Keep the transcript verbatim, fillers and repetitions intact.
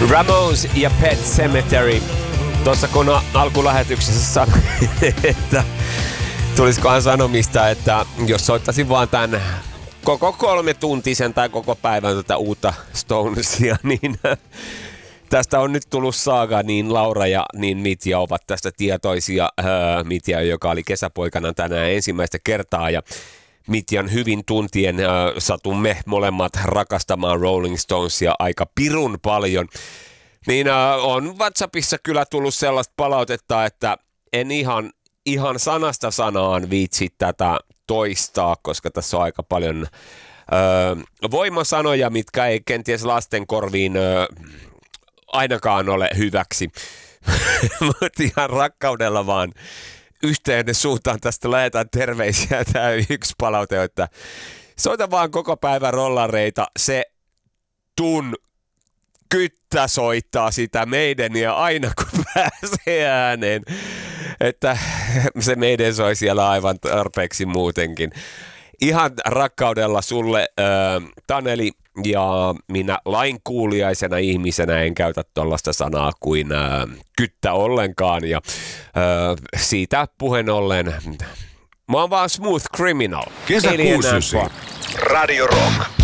Ramones ja Pet Sematary. Tuossa kun alkulähetyksessä sanoin, että tulisikohan sanomista, että jos soittaisin vaan tämän koko kolme tuntisen tai koko päivän tätä uutta Stonesia, niin tästä on nyt tullut saaga, niin Laura ja niin Mitja ovat tästä tietoisia. Öö, Mitja, joka oli kesäpoikana tänään ensimmäistä kertaa, ja Mitjan hyvin tuntien öö, satumme molemmat rakastamaan Rolling Stonesia aika pirun paljon. Niin öö, on WhatsAppissa kyllä tullut sellaista palautetta, että en ihan, ihan sanasta sanaan viitsi tätä toistaa, koska tässä on aika paljon öö, voimasanoja, mitkä ei kenties lasten korviin öö, ainakaan ole hyväksi. Mutta ihan rakkaudella vaan yhteen suuntaan tästä lähetään terveisiä. Tämä yksi palaute, että soita vaan koko päivän rollareita. Se tun kyttä soittaa sitä meidän ja aina kun pääsee ääneen. Että se meidän soi siellä aivan tarpeeksi muutenkin. Ihan rakkaudella sulle, äh, Taneli, ja minä lainkuuliaisena ihmisenä en käytä tuollaista sanaa kuin äh, kyttä ollenkaan. Ja äh, siitä puheen ollen, mä oon vaan Smooth Criminal. Kesäkuusi. Radio Rock.